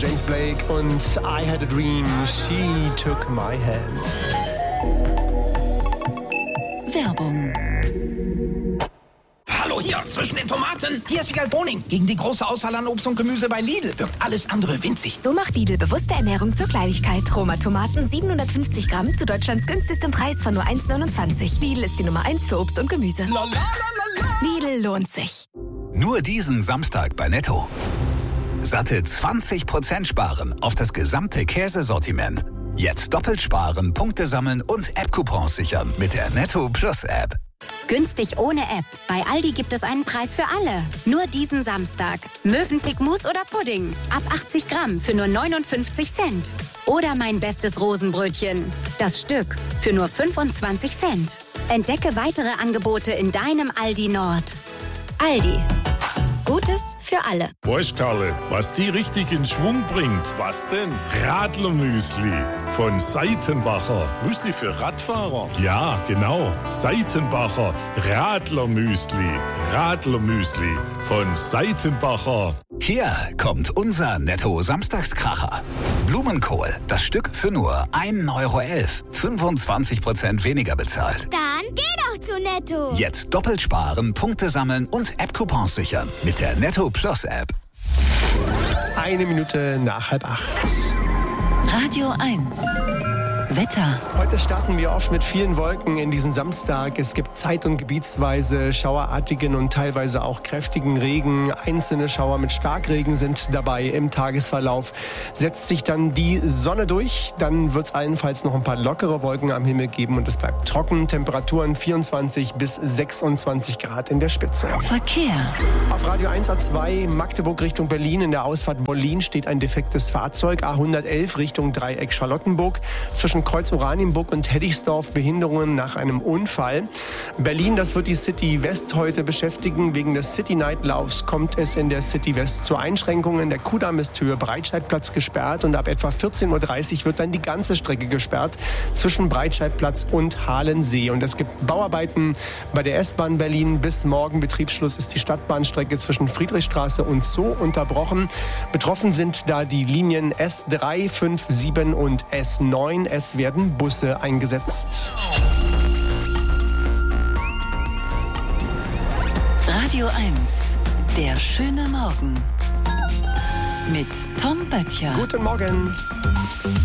James Blake und I Had a Dream, She Took My Hand. Werbung. Hallo hier, zwischen den Tomaten. Hier ist Wiegald Boning. Gegen die große Auswahl an Obst und Gemüse bei Lidl wirkt alles andere winzig. So macht Lidl bewusste Ernährung zur Kleinigkeit. Roma Tomaten 750 Gramm zu Deutschlands günstigstem Preis von nur 1,29. Lidl ist die Nummer 1 für Obst und Gemüse. Lidl lohnt sich. Nur diesen Samstag bei Netto. Satte 20% sparen auf das gesamte Käsesortiment. Jetzt doppelt sparen, Punkte sammeln und App-Coupons sichern mit der Netto Plus App. Günstig ohne App. Bei Aldi gibt es einen Preis für alle. Nur diesen Samstag. Mövenpick Mousse oder Pudding. Ab 80 Gramm für nur 59 Cent. Oder mein bestes Rosenbrötchen. Das Stück für nur 25 Cent. Entdecke weitere Angebote in deinem Aldi Nord. Aldi. Gutes für alle. Weißt Karle, was die richtig in Schwung bringt? Was denn? Radlermüsli von Seitenbacher. Müsli für Radfahrer? Ja, genau. Seitenbacher Radlermüsli. Radlermüsli von Seitenbacher. Hier kommt unser Netto-Samstagskracher. Blumenkohl, das Stück für nur 1,11 €. 25% weniger bezahlt. Dann geh doch zu Netto. Jetzt doppelt sparen, Punkte sammeln und App-Coupons sichern mit der Netto Plus App. 1 Minute nach 7:30. Radio 1. Wetter. Heute starten wir oft mit vielen Wolken in diesen Samstag. Es gibt zeit- und gebietsweise schauerartigen und teilweise auch kräftigen Regen. Einzelne Schauer mit Starkregen sind dabei im Tagesverlauf. Setzt sich dann die Sonne durch, dann wird es allenfalls noch ein paar lockere Wolken am Himmel geben und es bleibt trocken. Temperaturen 24 bis 26 Grad in der Spitze. Verkehr. Auf Radio 1 A2 Magdeburg Richtung Berlin in der Ausfahrt Bollin steht ein defektes Fahrzeug. A111 Richtung Dreieck Charlottenburg. Zwischen Kreuz Oranienburg und Heddigsdorf Behinderungen nach einem Unfall. Berlin, das wird die City West heute beschäftigen. Wegen des City Night Laufs kommt es in der City West zu Einschränkungen. Der Kudamm ist Höhe Breitscheidplatz gesperrt und ab etwa 14:30 Uhr wird dann die ganze Strecke gesperrt zwischen Breitscheidplatz und Halensee. Und es gibt Bauarbeiten bei der S-Bahn Berlin. Bis morgen Betriebsschluss ist die Stadtbahnstrecke zwischen Friedrichstraße und Zoo unterbrochen. Betroffen sind da die Linien S3, 5, 7 und S9. Es werden Busse eingesetzt. Radio 1. Der schöne Morgen. Mit Tom Böttcher. Guten Morgen.